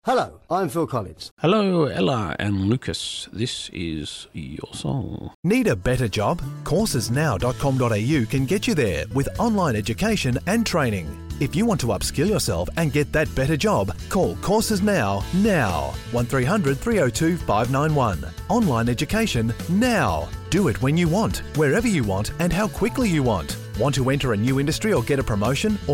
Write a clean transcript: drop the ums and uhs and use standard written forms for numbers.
Hello, I'm Phil Collins. Hello, Ella and Lucas. This is your song. Need a better job? Coursesnow.com.au can get you there with online education and training. If you want to upskill yourself and get that better job, call Courses Now. 1300 302 591. Online education now. Do it when you want, wherever you want, and how quickly you want. Want to enter a new industry or get a promotion?